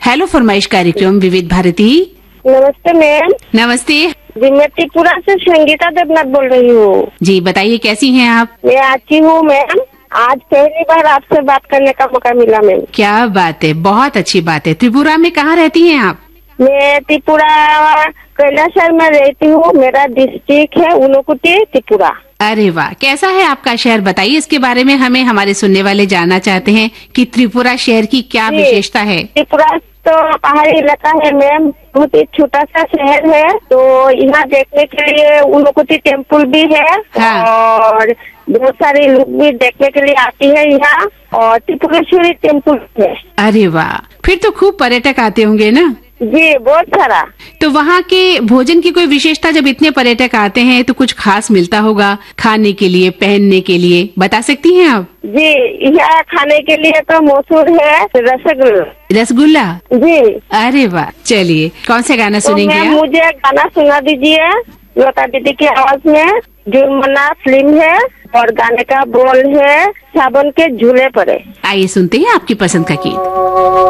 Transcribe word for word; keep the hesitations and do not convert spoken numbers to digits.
Hello फरमाइश कार्यक्रम विविध भारती। नमस्ते मैम। नमस्ते जी, मैं त्रिपुरा से संगीता देवनाथ बोल रही हूँ। जी, बताइए कैसी हैं आप? मैं अच्छी हूँ मैम। आज पहली बार आपसे बात करने का मौका मिला मैम। क्या बात है, बहुत अच्छी बात है। त्रिपुरा में कहाँ रहती हैं आप? मैं त्रिपुरा कैलाशहर में रहती हूँ। मेरा डिस्ट्रिक्ट है ऊनकोटी, त्रिपुरा। अरे वाह, कैसा है आपका शहर? बताइए इसके बारे में, हमें हमारे सुनने वाले जानना चाहते हैं कि त्रिपुरा शहर की क्या विशेषता है। त्रिपुरा तो पहाड़ी इलाका है मैम, बहुत ही छोटा सा शहर है। तो यहाँ देखने के लिए ऊनकोटी टेम्पल भी है। हाँ। और बहुत सारे लोग भी देखने के लिए आते हैं यहाँ, और त्रिपुरेश्वरी टेम्पल है। अरे वाह, फिर तो खूब पर्यटक आते होंगे ना? जी, बहुत सारा। तो वहाँ के भोजन की कोई विशेषता? जब इतने पर्यटक आते हैं तो कुछ खास मिलता होगा खाने के लिए, पहनने के लिए, बता सकती हैं आप? जी, यहाँ खाने के लिए तो मशहूर है रसगुल्ला। रसगुल्ला? जी। अरे वाह, चलिए कौन सा गाना तो सुनेंगे आप? मुझे गाना सुना दीजिए लता दीदी की आवाज में। जुर्मना फिल्म है और गाने का बोल है सावन के झूले पड़े। आइए सुनते हैं आपकी पसंद का गीत।